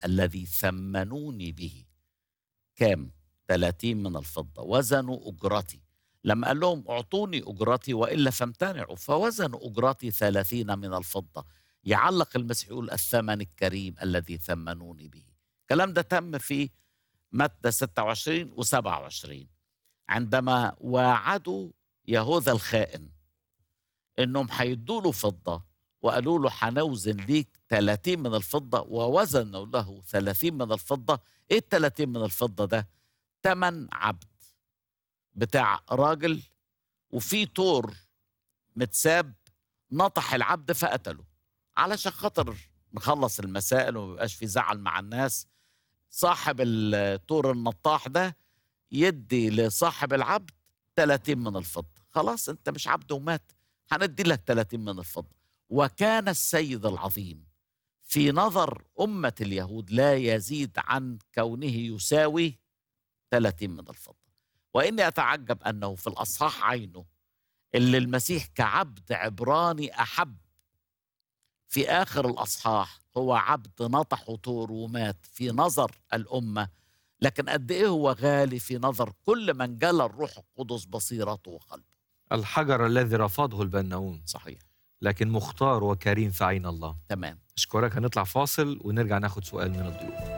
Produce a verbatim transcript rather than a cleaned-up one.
الذي ثمنوني به. كام؟ ثلاثين من الفضة، وزنوا أجرتي. لما قال لهم اعطوني أجرتي وإلا فامتنعوا، فوزنوا أجرتي ثلاثين من الفضة. يعلق المسيح يقول الثمن الكريم الذي ثمنوني به. الكلام ده تم في متى ستة وعشرين وسبعة وعشرين، عندما واعدوا يهوذا الخائن انهم هيدوا له فضه، وقالوا له هنوزن ليك ثلاثين من الفضه، ووزنوا له ثلاثين من الفضه. ايه ال ثلاثين من الفضه ده؟ ثمن عبد بتاع راجل، وفي طور متساب نطح العبد فقتله. علشان خاطر نخلص المسائل وما يبقاش في زعل مع الناس، صاحب الطور النطاح ده يدي لصاحب العبد ثلاثين من الفضة. خلاص انت مش عبد ومات، هندي لك ثلاثين من الفضة. وكان السيد العظيم في نظر أمة اليهود لا يزيد عن كونه يساوي ثلاثين من الفضة. وإني أتعجب أنه في الأصحاح عينه اللي المسيح كعبد عبراني أحب، في آخر الأصحاح هو عبد نطح طور ومات في نظر الأمة، لكن قد إيه هو غالي في نظر كل من جلى الروح القدس بصيرته وقلبه. الحجر الذي رفضه البناؤون صحيح. لكن مختار وكريم في عين الله. تمام. أشكرك. هنطلع فاصل ونرجع ناخد سؤال من الضيوف.